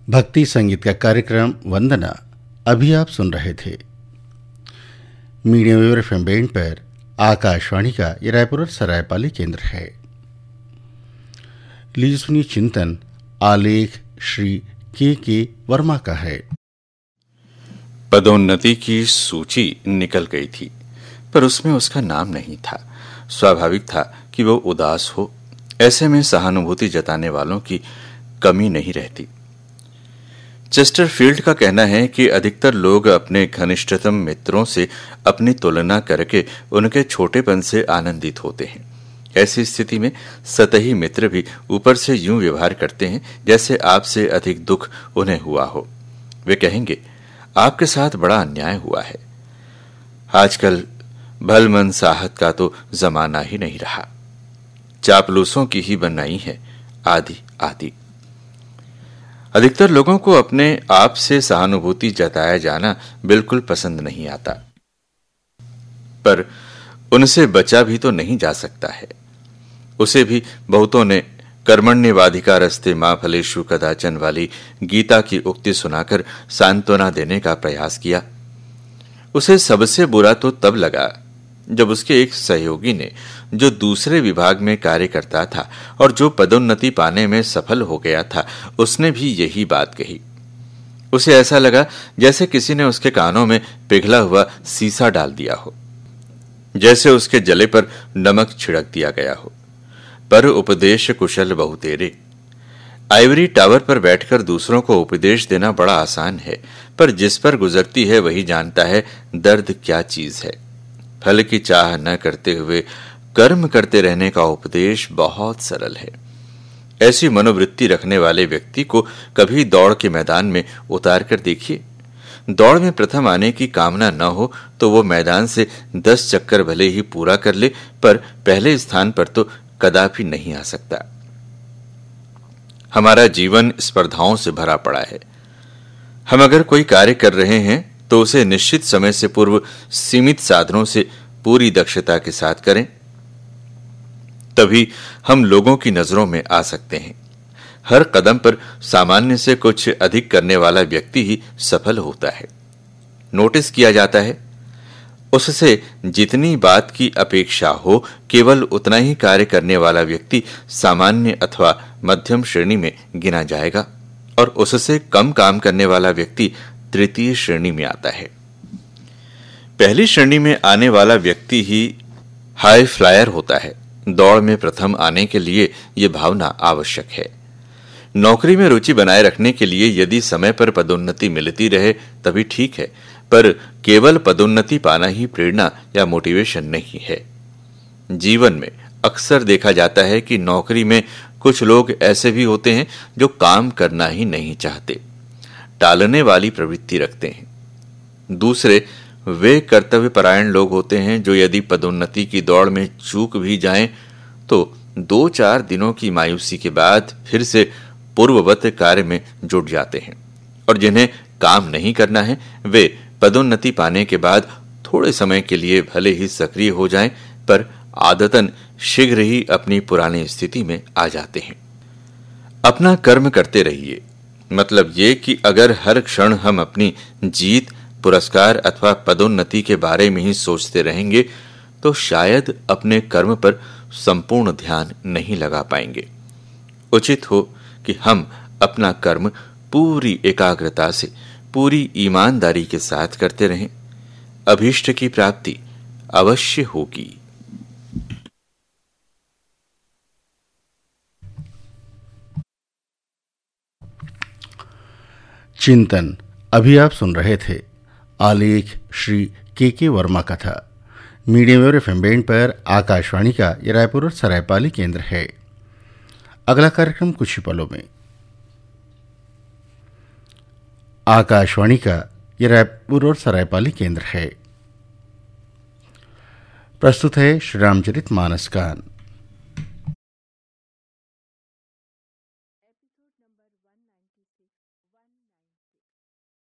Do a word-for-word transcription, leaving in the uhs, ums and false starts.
भक्ति संगीत का कार्यक्रम वंदना अभी आप सुन रहे थे। मीडियम वेव एफएम बैंड पर आकाशवाणी का ये रायपुर और सरायपाली केंद्र है। लीजिए सुनिए चिंतन, आलेख श्री के के वर्मा का है। पदोन्नति की सूची निकल गई थी, पर उसमें उसका नाम नहीं था। स्वाभाविक था कि वो उदास हो। ऐसे में सहानुभूति जताने वालों की कमी नहीं रहती। चेस्टरफील्ड का कहना है कि अधिकतर लोग अपने घनिष्ठतम मित्रों से अपनी तुलना करके उनके छोटेपन से आनंदित होते हैं। ऐसी स्थिति में सतही मित्र भी ऊपर से यूं व्यवहार करते हैं जैसे आपसे अधिक दुख उन्हें हुआ हो। वे कहेंगे, आपके साथ बड़ा अन्याय हुआ है। आजकल भलमन साहत का तो जमाना ही नहीं रहा, चापलूसों की ही बनाई है, आदि आदि। अधिकतर लोगों को अपने आप से सहानुभूति जताया जाना बिल्कुल पसंद नहीं आता, पर उनसे बचा भी तो नहीं जा सकता है। उसे भी बहुतों ने कर्मण्येवाधिकारस्ते मा फलेषु कदाचन वाली गीता की उक्ति सुनाकर सांत्वना देने का प्रयास किया। उसे सबसे बुरा तो तब लगा जब उसके एक सहयोगी ने, जो दूसरे विभाग में कार्य करता था और जो पदोन्नति पाने में सफल हो गया था, उसने भी यही बात कही। उसे ऐसा लगा जैसे किसी ने उसके कानों में पिघला हुआ सीसा डाल दिया हो, जैसे उसके जले पर नमक छिड़क दिया गया हो। पर उपदेश कुशल बहु तेरे। आइवरी टावर पर बैठकर दूसरों को उपदेश देना बड़ा आसान है, पर जिस पर गुजरती है वही जानता है दर्द क्या चीज है। फल की चाह न करते हुए कर्म करते रहने का उपदेश बहुत सरल है। ऐसी मनोवृत्ति रखने वाले व्यक्ति को कभी दौड़ के मैदान में उतार कर देखिए। दौड़ में प्रथम आने की कामना न हो तो वो मैदान से दस चक्कर भले ही पूरा कर ले, पर पहले स्थान पर तो कदापि नहीं आ सकता। हमारा जीवन स्पर्धाओं से भरा पड़ा है। हम अगर कोई कार्य कर रहे हैं तो उसे निश्चित समय से पूर्व सीमित साधनों से पूरी दक्षता के साथ करें, तभी हम लोगों की नजरों में आ सकते हैं। हर कदम पर सामान्य से कुछ अधिक करने वाला व्यक्ति ही सफल होता है, नोटिस किया जाता है। उससे जितनी बात की अपेक्षा हो, केवल उतना ही कार्य करने वाला व्यक्ति सामान्य अथवा मध्यम श्रेणी में गिना जाएगा और उससे कम काम करने वाला व्यक्ति तृतीय श्रेणी में आता है। पहली श्रेणी में आने वाला व्यक्ति ही हाई फ्लायर होता है। दौड़ में प्रथम आने के लिए यह भावना आवश्यक है। नौकरी में रुचि बनाए रखने के लिए यदि समय पर पदोन्नति मिलती रहे तभी ठीक है, पर केवल पदोन्नति पाना ही प्रेरणा या मोटिवेशन नहीं है। जीवन में अक्सर देखा जाता है कि नौकरी में कुछ लोग ऐसे भी होते हैं जो काम करना ही नहीं चाहते, टालने वाली प्रवृत्ति रखते हैं। दूसरे वे कर्तव्यपरायण लोग होते हैं जो यदि पदोन्नति की दौड़ में चूक भी जाएं तो दो चार दिनों की मायूसी के बाद फिर से पूर्ववत कार्य में जुट जाते हैं, और जिन्हें काम नहीं करना है वे पदोन्नति पाने के बाद थोड़े समय के लिए भले ही सक्रिय हो जाएं, पर आदतन शीघ्र ही अपनी पुरानी स्थिति में आ जाते हैं। अपना कर्म करते रहिए, मतलब ये कि अगर हर क्षण हम अपनी जीत, पुरस्कार अथवा पदोन्नति के बारे में ही सोचते रहेंगे तो शायद अपने कर्म पर संपूर्ण ध्यान नहीं लगा पाएंगे। उचित हो कि हम अपना कर्म पूरी एकाग्रता से, पूरी ईमानदारी के साथ करते रहें। अभीष्ट की प्राप्ति अवश्य होगी। चिंतन अभी आप सुन रहे थे। आलेख श्री के के वर्मा का था। मीडियम वेव एफएम बैंड पर आकाशवाणी का ये रायपुर और सरायपाली केंद्र है। अगला कार्यक्रम कुछ ही पलों में। आकाशवाणी का ये रायपुर और सरायपाली केंद्र है। प्रस्तुत है श्री रामचरित मानस गान।